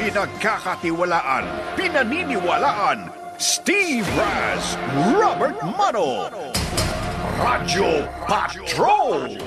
pinagkakatiwalaan, pinaniniwalaan. Steve Raz, Robert Mano, Radyo Patrol.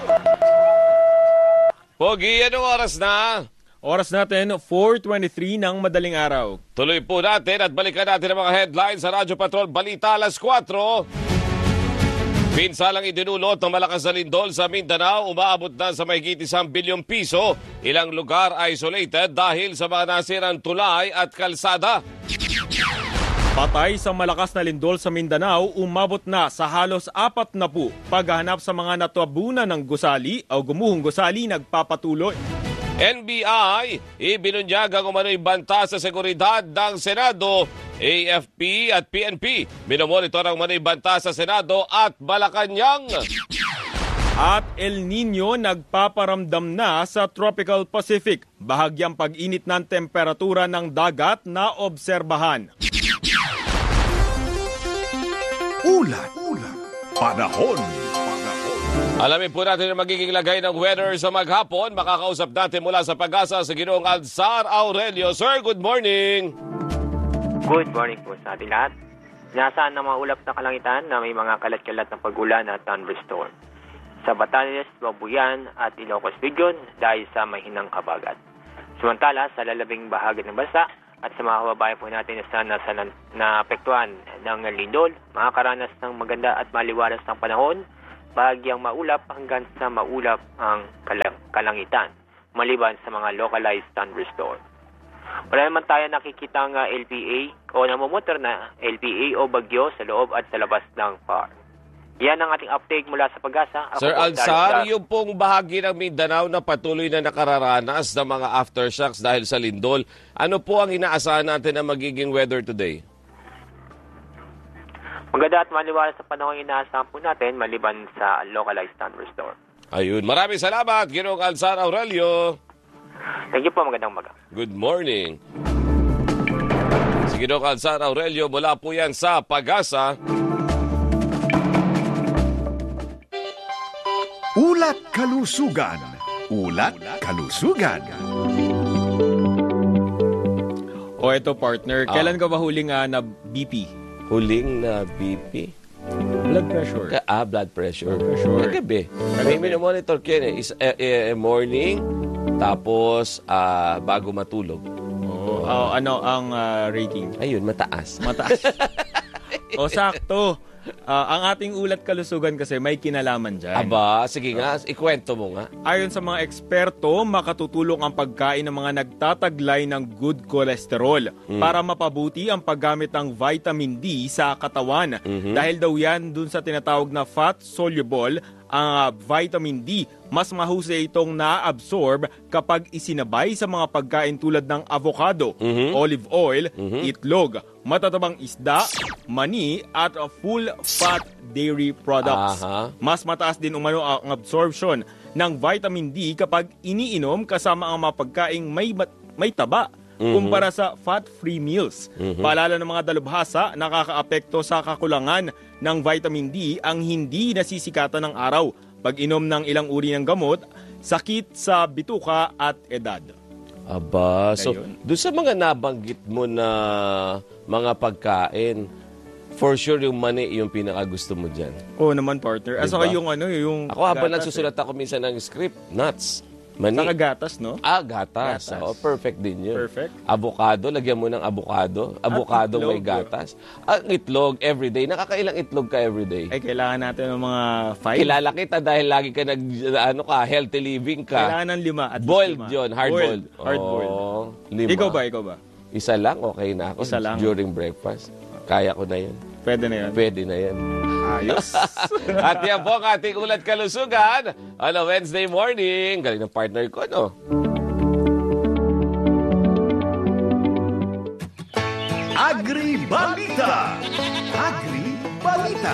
Pogi, anong oras na? Oras natin, 4:23 ng madaling araw. Tuloy po natin at balikan natin ang mga headlines sa Radyo Patrol Balita alas 4. Pinsalang idinulot ng malakas na lindol sa Mindanao, umaabot na sa mahigit 1 bilyong piso. Ilang lugar isolated dahil sa mga nasirang tulay at kalsada. Patay sa malakas na lindol sa Mindanao, umabot na sa halos 40. Paghahanap sa mga natabunan ng gusali o gumuhong gusali nagpapatuloy. NBI, ibinunyag ang umano'y banta sa seguridad ng Senado. AFP at PNP, minomonitor ang umano'y banta sa Senado at Malacanang. At El Nino nagpaparamdam na sa Tropical Pacific. Bahagyang pag-init ng temperatura ng dagat na obserbahan. Ulat. Panahon. Alamin po natin ang magiging lagay ng weather sa maghapon. Makakausap natin mula sa Pag-asa sa Ginoong Alzar Aurelio. Sir, good morning! Good morning po sa ating lahat. Inaasahan ng mga ulap na kalangitan na may mga kalat-kalat na pag-ulan at thunderstorm sa Batanes, Babuyan at Ilocos Region dahil sa mahinang kabagat. Samantala, sa lalabing bahagi ng bansa at sa mga kababayan po natin na naapektuhan ng lindol, makakaranas ng maganda at maliwalas ng panahon, bahagyang maulap hanggang sa maulap ang kalangitan, maliban sa mga localized thunderstorm. Wala naman tayo nakikita ng LPA o namumotor na LPA o bagyo sa loob at sa labas ng PAR. Yan ang ating update mula sa Pag-asa. Sir Alzar, yung pong bahagi ng Mindanao na patuloy na nakararanas ng mga aftershocks dahil sa lindol, ano po ang inaasahan natin na magiging weather today? Maganda at maliwalas sa panahon inaasahan po natin maliban sa localized thunderstorm. Ayun, maraming salamat, Ginoong Alzar Aurelio. Thank you po, magandang umaga. Good morning. Si Ginoong Alzar Aurelio, mula po yan sa Pag-asa. Ulat kalusugan. Ulat kalusugan. O eto partner, kailan ka ba huling na BP? Huling na BP? Blood pressure. Blood pressure. Pressure. Kagabi. May minomonitor ko yun morning, tapos bago matulog. Ano ang rating? Ayun, mataas. Mataas. O sakto. Ang ating ulat kalusugan kasi may kinalaman dyan. Aba, sige nga, ikwento mo nga. Ayon sa mga eksperto, makatutulong ang pagkain ng mga nagtataglay ng good cholesterol para mapabuti ang paggamit ng vitamin D sa katawan. Dahil daw yan dun sa tinatawag na fat-soluble, ang vitamin D, mas mahusay itong na-absorb kapag isinabay sa mga pagkain tulad ng avocado, olive oil, itlog, matatabang isda, mani at full-fat dairy products. Mas mataas din umano ang absorption ng vitamin D kapag iniinom kasama ang mga pagkaing may taba kumpara sa fat-free meals. Paalala ng mga dalubhasa, nakakaapekto sa kakulangan ng vitamin D ang hindi nasisikatan ng araw, pag-inom ng ilang uri ng gamot, sakit sa bituka at edad. Aba, so doon sa mga nabanggit mo na mga pagkain, for sure yung mani yung pinakagusto mo dyan. Oo naman partner. Diba? Saka yung ako habang nagsusulat ako minsan ng script, nuts. Mani. Saka gatas, no? Gatas. Oh, perfect din yun. Perfect. Avocado, lagyan mo ng avocado. Avocado may gatas. Ang itlog, everyday. Nakakailang itlog ka everyday? Ay, kailangan natin ng mga 5. Kilala kita dahil lagi ka healthy living ka. Kailangan ng 5 at boiled 5. yun, hard-boiled. Hard-boiled. 5. Ikaw ba? Isa lang, okay na ako. Isa lang. During breakfast. Kaya ko na yun. Pwede na yun? Pwede na yan. Ayos. At yan po ang ating ulat kalusugan on a Wednesday morning. Galing ng partner ko, no? Agri-Balita. Agri-Balita.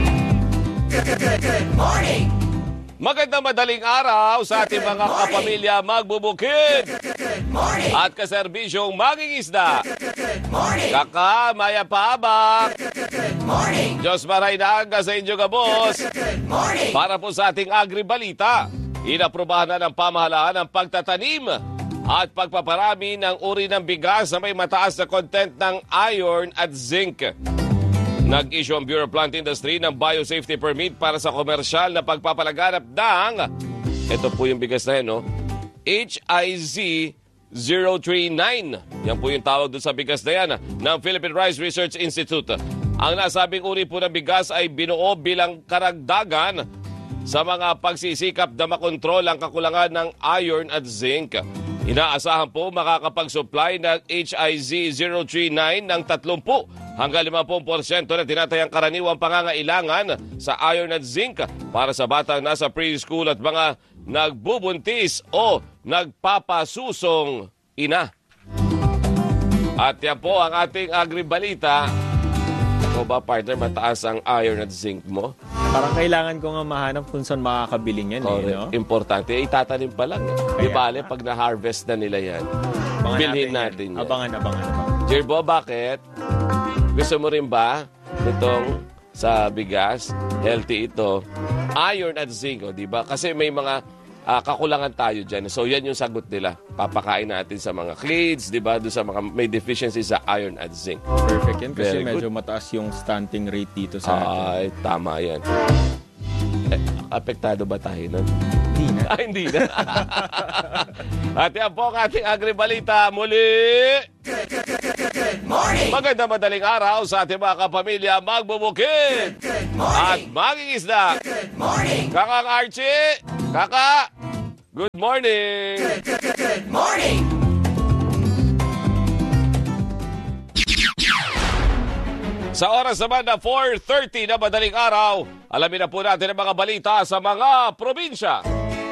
Good morning! Magandang madaling araw sa ating mga kapamilya magbubukid at kaserbisyong mangingisda. Kakamaya paabak. Diyos maray na aga sa inyo gabos. Para po sa ating agri-balita, inaprobahan na ng pamahalaan ang pagtatanim at pagpaparami ng uri ng bigas na may mataas na content ng iron at zinc. Nag-issue ang Bureau of Plant Industry ng Biosafety Permit para sa komersyal na pagpapalaganap ng, ito po yung bigas na yan, no? HIZ 039. Yan po yung tawag doon sa bigas na yan ng Philippine Rice Research Institute. Ang nasabing uri po ng bigas ay binuo bilang karagdagan sa mga pagsisikap na makontrol ang kakulangan ng iron at zinc. Inaasahan po makakapag-supply ng HIZ 039 ng 30 hanggang 50% na tinatayang karaniwang pangangailangan sa iron at zinc para sa batang nasa preschool at mga nagbubuntis o nagpapasusong ina. At yan po ang ating agribalita. Ako ba, partner, mataas ang iron at zinc mo? Parang kailangan ko nga mahanap kung saan makakabiling yan. No? Importante. Itatanim pa lang. Di bale, pag na-harvest na nila yan, bilhin natin yan. Abangan. Jerbo, bakit? Gusto mo rin ba itong sa bigas? Healthy ito. Iron at zinc, di ba? Kasi may mga kakulangan tayo dyan. So, yan yung sagot nila. Papakain natin sa mga kids, di ba? Doon sa mga may deficiency sa iron at zinc. Perfect yan kasi medyo mataas yung stunting rate dito sa atin. Ay, tama yan. Apektado ba tayo nun? Hindi na. Ay, hindi na. At yan po ang ating agribalita muli. Good morning! Maganda madaling araw sa ating mga kapamilya magbubukid at mangingisda. Good morning! Kakang Archie! Kaka! Good morning! Good morning! Sa oras naman na 4:30 na madaling araw, alamin na po natin ang mga balita sa mga probinsya.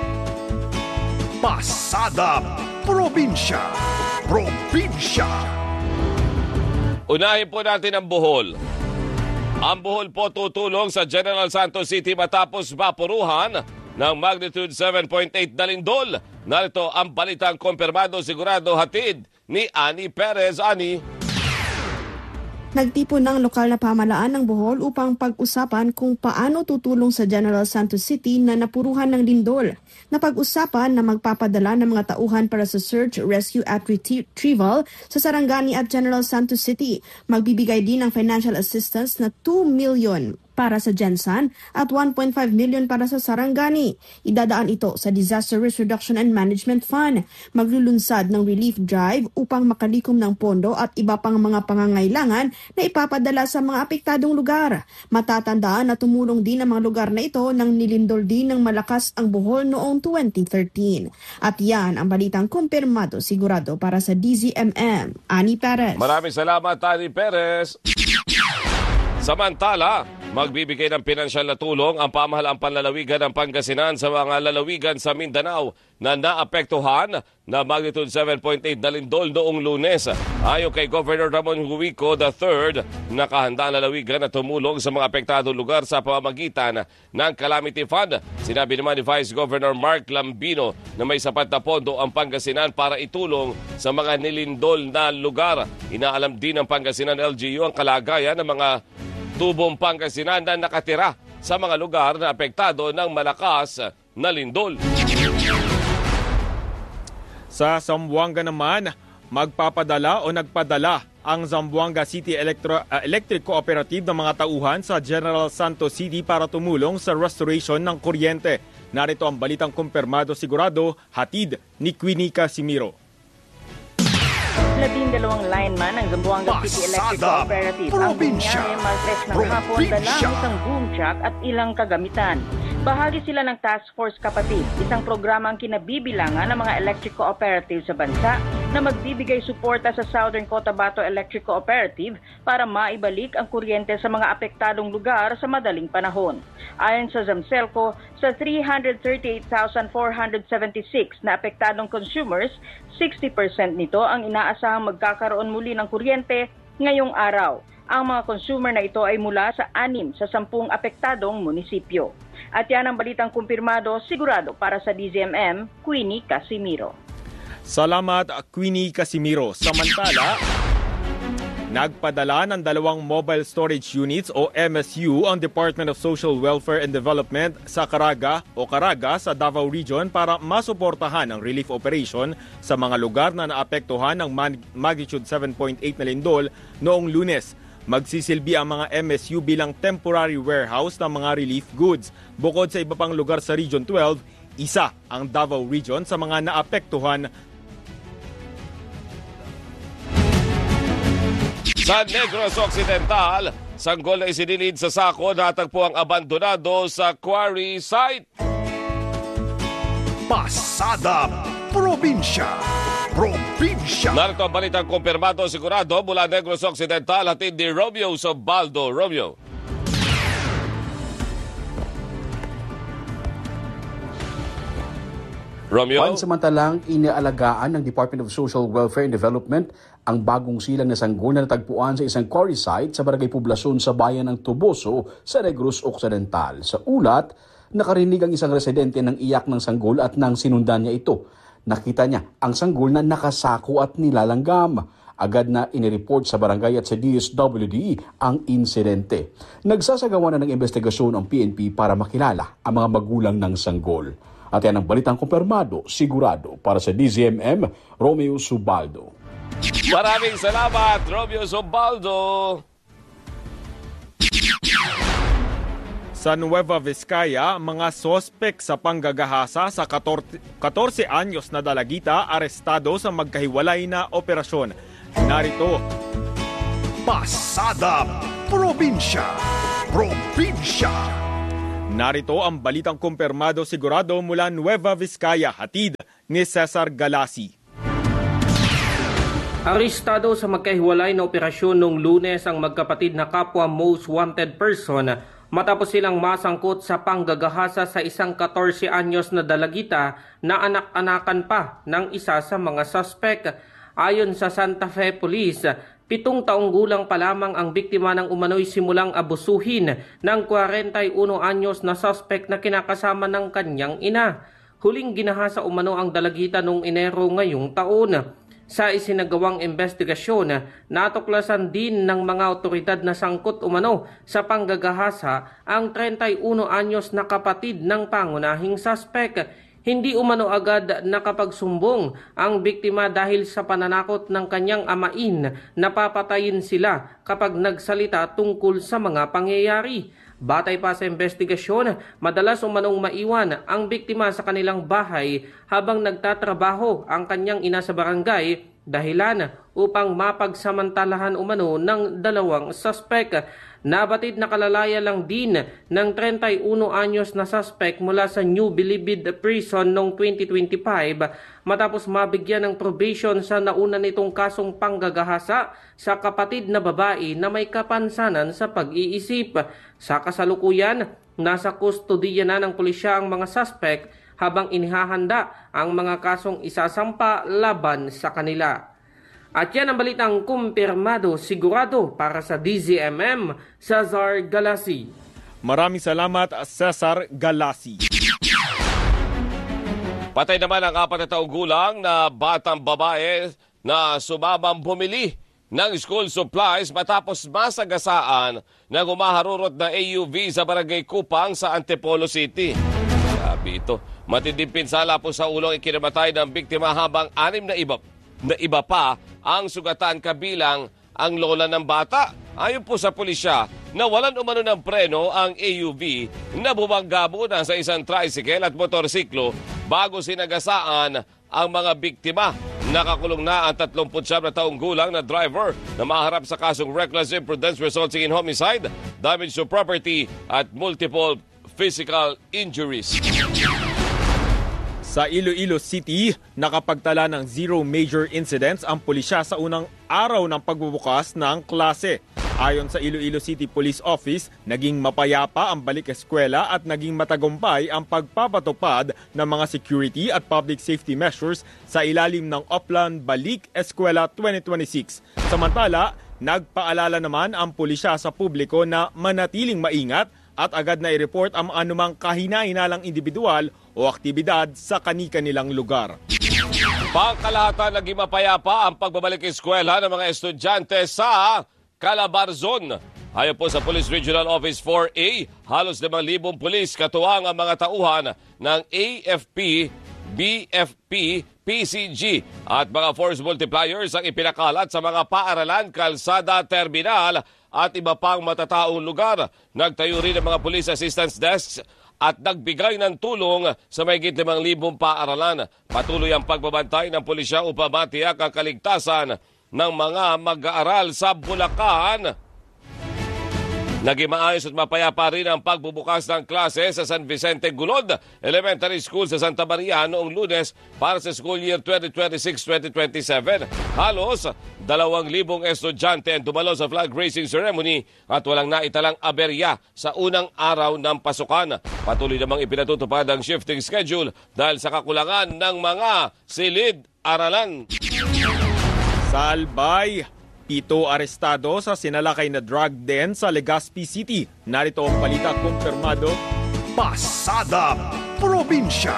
Pasada Probinsya. Probinsya. Unahin po natin ang Bohol. Ang Bohol po tutulong sa General Santos City matapos mapuruhan ng magnitude 7.8 na lindol. Narito ang balitang kumpirmado sigurado hatid ni Ani Perez. Ani. Nagtipon ng lokal na pamahalaan ng Bohol upang pag-usapan kung paano tutulong sa General Santos City na napuruhan ng lindol. Napag-usapan na magpapadala ng mga tauhan para sa search, rescue at retrieval sa Sarangani at General Santos City. Magbibigay din ng financial assistance na 2 million para sa Gensan at 1.5 million para sa Sarangani. Idadaan ito sa Disaster Risk Reduction and Management Fund. Maglulunsad ng relief drive upang makalikom ng pondo at iba pang mga pangangailangan na ipapadala sa mga apektadong lugar. Matatandaan na tumulong din ang mga lugar na ito nang nilindol din ng malakas ang Bohol noong 2013. At yan ang balitang kumpirmado sigurado para sa DZMM. Ani Perez. Maraming salamat, Ani Perez. Samantala, magbibigay ng pinansyal na tulong ang pamahalaang panlalawigan ng Pangasinan sa mga lalawigan sa Mindanao na naapektuhan na magnitude 7.8 na lindol noong Lunes. Ayon kay Governor Ramon Huico III, nakahanda ang lalawigan na tumulong sa mga apektadong lugar sa pamamagitan ng Calamity Fund. Sinabi naman ni Vice Governor Mark Lambino na may sapat na pondo ang Pangasinan para itulong sa mga nilindol na lugar. Inaalam din ng Pangasinan LGU ang kalagayan ng mga tubong Pangasinan na nakatira sa mga lugar na apektado ng malakas na lindol. Sa Zamboanga naman, magpapadala o nagpadala ang Zamboanga City Electric Cooperative ng mga tauhan sa General Santos City para tumulong sa restoration ng kuryente. Narito ang balitang kumpirmado sigurado, hatid ni Queenie Casimiro. 12 lineman ng Zamboanga City Electric Cooperative ang bunyari mag-tres ng hapon dala ang isang boom truck at ilang kagamitan. Bahagi sila ng Task Force Kapatid, isang programang kinabibilangan ng mga electric cooperative sa bansa na magbibigay suporta sa Southern Cotabato Electric Cooperative para maibalik ang kuryente sa mga apektadong lugar sa madaling panahon. Ayon sa Zamselco, sa 338,476 na apektadong consumers, 60% nito ang inaasahang magkakaroon muli ng kuryente ngayong araw. Ang mga consumer na ito ay mula sa 6 sa 10 apektadong munisipyo. At yan ang balitang kumpirmado, sigurado para sa DZMM, Queenie Casimiro. Salamat, Queenie Casimiro. Samantala, Nagpadala ng 2 mobile storage units o MSU ang Department of Social Welfare and Development sa Caraga sa Davao Region para masuportahan ang relief operation sa mga lugar na naapektuhan ng magnitude 7.8 na lindol noong Lunes. Magsisilbi ang mga MSU bilang temporary warehouse ng mga relief goods. Bukod sa iba pang lugar sa Region 12, isa ang Davao Region sa mga naapektuhan. Sa Negros Occidental, sanggol na isinilid sa sako, natagpo ang abandonado sa quarry site. Pasada Probinsya. Narito ang balitang kumpirmado sigurado mula Negros Occidental, hatid ni Romeo Sobaldo. Romeo. Pansamantalang inialagaan ng Department of Social Welfare and Development ang bagong silang na sanggol na natagpuan sa isang quarry site sa barangay Poblasyon sa bayan ng Tuboso sa Negros Occidental. Sa ulat, nakarinig ang isang residente ng iyak ng sanggol at nang sinundan niya ito. Nakita niya ang sanggol na nakasako at nilalanggam. Agad na inireport sa barangay at sa DSWD ang insidente. Nagsasagawa na ng investigasyon ang PNP para makilala ang mga magulang ng sanggol. At yan ang balitang kumpirmado, sigurado para sa DZMM, Romeo Subaldo. Maraming salamat, Romeo Subaldo. Sa Nueva Vizcaya, mga sospek sa panggagahasa sa 14 anyos na dalagita arestado sa magkahiwalay na operasyon. Narito, Pasada Probinsya. Narito ang balitang kumpirmado sigurado mula Nueva Vizcaya, hatid ni Cesar Galasi. Arestado sa magkahiwalay na operasyon noong Lunes ang magkapatid na kapwa most wanted person matapos silang masangkot sa panggagahasa sa isang 14 anyos na dalagita na anak-anakan pa ng isa sa mga suspect. Ayon sa Santa Fe Police, 7 taong gulang pa lamang ang biktima ng umano'y simulang abusuhin ng 41 anyos na suspect na kinakasama ng kanyang ina. Huling ginahasa umano ang dalagita noong Enero ngayong taon. Sa isinagawang investigasyon, natuklasan din ng mga otoridad na sangkot umano sa panggagahasa ang 31 anyos na kapatid ng pangunahing suspect. Hindi umano agad nakapagsumbong ang biktima dahil sa pananakot ng kanyang amain na papatayin sila kapag nagsalita tungkol sa mga pangyayari. Batay pa sa investigasyon, madalas umanong maiwan ang biktima sa kanilang bahay habang nagtatrabaho ang kanyang ina sa barangay, dahilan upang mapagsamantalahan umano ng 2 suspect. Nabatid na kalalaya lang din ng 31 anyos na suspect mula sa New Bilibid Prison noong 2025 matapos mabigyan ng probation sa nauna nitong kasong panggagahasa sa kapatid na babae na may kapansanan sa pag-iisip. Sa kasalukuyan, nasa kustodiya na ng pulisya ang mga suspect habang inihahanda ang mga kasong isasampa laban sa kanila. At yan ang balitang kumpirmado sigurado para sa DZMM, Cesar Galasi. Maraming salamat, Cesar Galasi. Patay naman ang 4 na taong gulang na batang babae na sumabang bumili ng school supplies matapos masagasaan ng humaharurot na AUV sa Barangay Kupang sa Antipolo City. Sabi ito, matinding pinsala po sa ulong ikinamatay ng biktima habang 6 na iba pa ang sugatan kabilang ang lola ng bata. Ayon po sa pulisya, nawalan umano ng preno ang AUV na bumangga muna sa isang tricycle at motorsiklo bago sinagasaan ang mga biktima. Nakakulong na ang 39 na taong gulang na driver na maharap sa kasong reckless imprudence resulting in homicide, damage to property at multiple physical injuries. Sa Iloilo City, nakapagtala ng 0 major incidents ang pulisya sa unang araw ng pagbubukas ng klase. Ayon sa Iloilo City Police Office, naging mapayapa ang balik-eskwela at naging matagumpay ang pagpapatupad ng mga security at public safety measures sa ilalim ng Oplan Balik Eskwela 2026. Samantala, nagpaalala naman ang pulisya sa publiko na manatiling maingat at agad na i-report ang anumang kahina-hinalang individual o aktibidad sa kani-kanilang lugar. Pangkalahatan naging mapayapa ang pagbabalik eskwela ng mga estudyante sa Calabarzon. Ayon po sa Police Regional Office 4A, halos 5,000 pulis katuwang ang mga tauhan ng AFP, BFP, PCG at mga force multipliers ang ipinakalat sa mga paaralan, kalsada, terminal at iba pang matataong lugar. Nagtayo rin ang mga police assistance desks at nagbigay ng tulong sa mahigit 5,000 paaralan. Patuloy ang pagbabantay ng pulisya upang matiyak ang kaligtasan ng mga mag-aaral sa Bulacan. Naging maayos at mapayapa rin ang pagbubukas ng klase sa San Vicente Gulod Elementary School sa Santa Maria noong Lunes para sa school year 2026-2027. Halos 2,000 estudyante ang dumalo sa flag raising ceremony at walang naitalang aberya sa unang araw ng pasukan. Patuloy namang ipinatutupad ang shifting schedule dahil sa kakulangan ng mga silid-aralan. Sa Albay, 7 arestado sa sinalakay na drug den sa Legazpi City. Narito ang balita kumpirmado. Pasada Probinsya.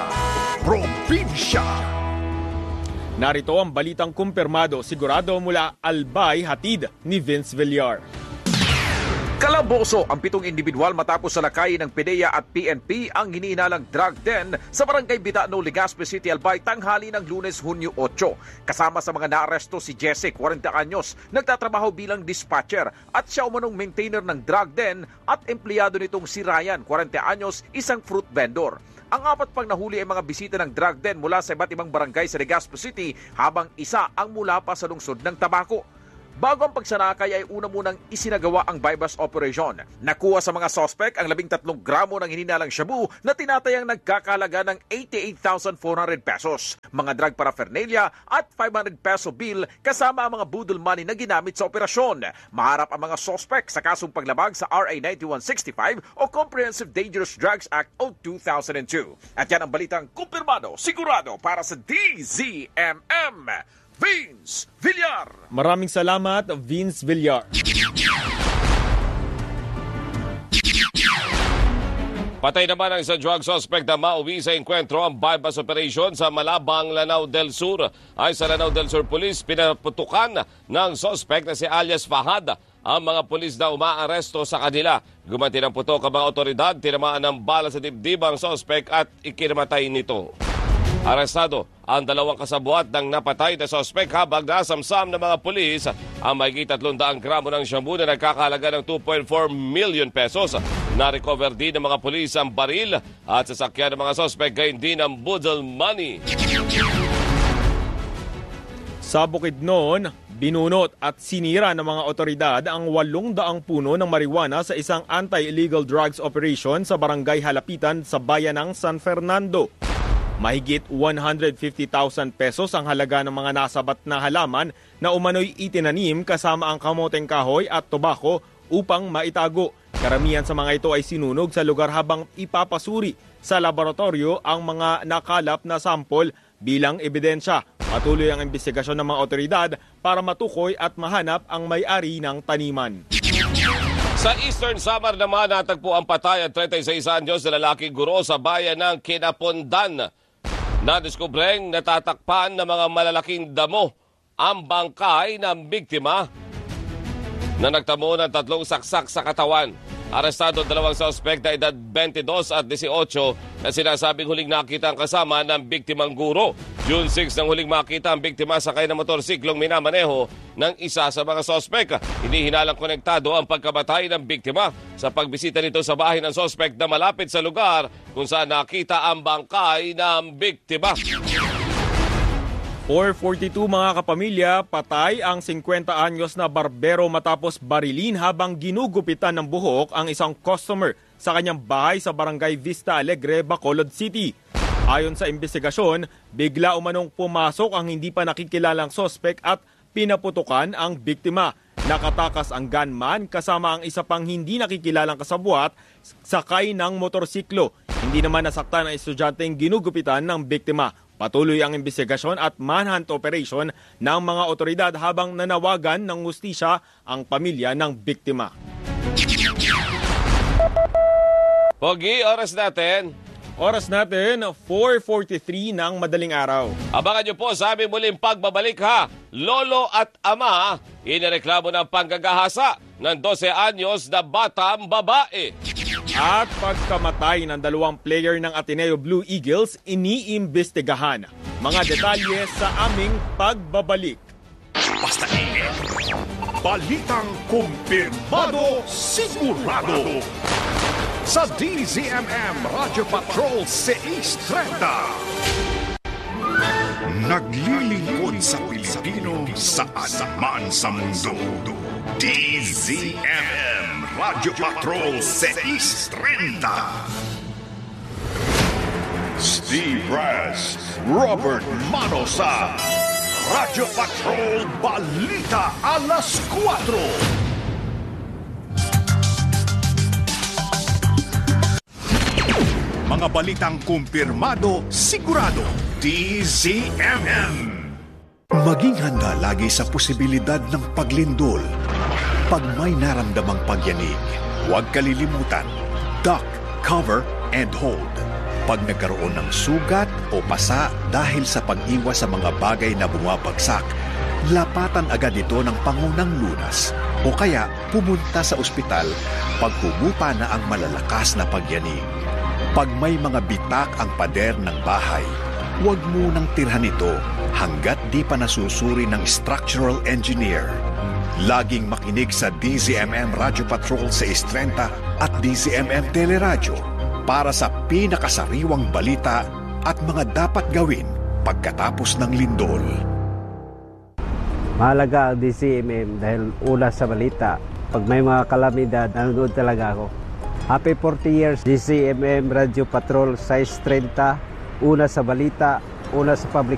Narito ang balitang kumpirmado. Sigurado mula Albay, hatid ni Vince Villar. Kalaboso ang 7 individual matapos salakayin ng PDEA at PNP ang hinihinalang drug den sa barangay Bitano, Legazpi City, Albay tanghali ng Lunes, Hunyo 8. Kasama sa mga naaresto si Jesse, 40 anyos, nagtatrabaho bilang dispatcher at siya umanong maintainer ng drug den at empleyado nitong si Ryan, 40 anyos, isang fruit vendor. Ang 4 pang nahuli ay mga bisita ng drug den mula sa iba't ibang barangay sa Legazpi City habang isa ang mula pa sa lungsod ng Tabaco. Bago ang pagsanakay ay una munang isinagawa ang bypass operation. Nakuha sa mga sospek ang 13 gramo ng hininalang shabu na tinatayang nagkakahalaga ng 88,400 pesos, mga drug paraphernalia at 500 peso bill kasama ang mga budol money na ginamit sa operasyon. Maharap ang mga sospek sa kasong paglabag sa RA 9165 o Comprehensive Dangerous Drugs Act of 2002. At yan ang balitang kumpirmado, sigurado para sa DZMM. Vince Villar. Maraming salamat, Vince Villar. Patay naman ang isang drug suspect na mauwi sa enkwentro ang bypass operation sa Malabang, Lanao del Sur. Ay sa Lanao del Sur Police, pinaputukan ng suspect na si alias Fahad ang mga pulis na umaaresto sa kanila. Gumanti ng putok ang mga otoridad, tinamaan ng bala sa dibdib ang suspect at ikinamatay nito. Arestado ang 2 kasabuat ng napatay na suspect habang nasamsam ng mga pulis ang mahigit 300 gramo ng shabu na nagkakahalaga ng 2.4 million pesos. Na-recover din ng mga pulis ang baril at sasakyan ng mga suspect gayon din ang budol money. Sa Bukidnon, binunot at sinira ng mga otoridad ang 800 puno ng marijuana sa isang anti-illegal drugs operation sa barangay Halapitan sa bayan ng San Fernando. Mahigit 150,000 pesos ang halaga ng mga nasabat na halaman na umano'y itinanim kasama ang kamoteng kahoy at tobacco upang maitago. Karamihan sa mga ito ay sinunog sa lugar habang ipapasuri sa laboratorio ang mga nakalap na sample bilang ebidensya. Patuloy ang investigasyon ng mga otoridad para matukoy at mahanap ang may-ari ng taniman. Sa Eastern Samar naman, natagpo ang patay at 36 anyos na lalaking guro sa bayan ng Kinapondan. Nadiskubreng natatakpan ng mga malalaking damo ang bangkay ng biktima na nagtamo ng 3 saksak sa katawan. Arestado 2 suspect na edad 22 at 18 na sinasabing huling nakita ang kasama ng biktimang guro. June 6 nang huling makita ang biktima sakay ng motorsiklong minamaneho ng isa sa mga suspect. Hinihinalang konektado ang pagkamatay ng biktima sa pagbisita nito sa bahay ng suspect na malapit sa lugar kung saan nakita ang bangkay ng biktima. 442 mga kapamilya, patay ang 50 anyos na barbero matapos barilin habang ginugupitan ng buhok ang isang customer sa kanyang bahay sa barangay Vista Alegre, Bacolod City. Ayon sa investigasyon, bigla umanong pumasok ang hindi pa nakikilalang sospek at pinaputukan ang biktima. Nakatakas ang gunman kasama ang isa pang hindi nakikilalang kasabuat sakay ng motorsiklo. Hindi naman nasaktan ang estudyanteng ginugupitan ng biktima. Patuloy ang investigasyon at manhunt operation ng mga otoridad habang nanawagan ng hustisya ang pamilya ng biktima. Pogi, oras natin Oras natin, 4:43 ng madaling araw. Abangan niyo po sa aming muling pagbabalik ha. Lolo at ama, inireklamo ng panggagahasa ng 12 anyos na batang babae. At pagkamatay ng 2 player ng Ateneo Blue Eagles, iniimbestigahan. Mga detalye sa aming pagbabalik. Basta balitang kumpirmado, sigurado. Sa DZMM Radyo Patrol 630. Naglilingkod sa Pilipino saan man sa mundo. DZMM Radyo Patrol 630. Steve Raz, Robert Manosa. Radyo Patrol Balita Alas 4. Mga balitang kumpirmado, sigurado. DZMM. Maging handa lagi sa posibilidad ng paglindol. Pag may naramdamang pagyanig, huwag kalilimutan. Duck, cover, and hold. Pag nagkaroon ng sugat o pasa dahil sa pag-iwas sa mga bagay na bumabagsak, lapatan agad ito ng pangunang lunas o kaya pumunta sa ospital pag humupa na ang malalakas na pagyanig. Pag may mga bitak ang pader ng bahay, huwag munang tirhan ito hanggat di pa nasusuri ng structural engineer. Laging makinig sa DZMM Radyo Patrol 630 at DZMM Teleradyo para sa pinakasariwang balita at mga dapat gawin pagkatapos ng lindol. Mahalaga ang DZMM dahil una sa balita. Pag may mga kalamidad, nanonood talaga ako. Happy 40 years DZMM Radio Patrol 630, una sa balita, una sa public